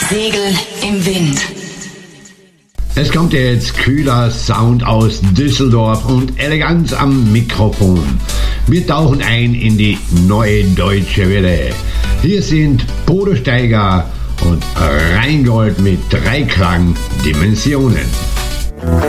Segel im Wind. Es kommt jetzt kühler Sound aus Düsseldorf und Eleganz am Mikrofon. Wir tauchen ein in die neue deutsche Welle. Hier sind Bodo Steiger und Rheingold mit Dreiklang Dimensionen.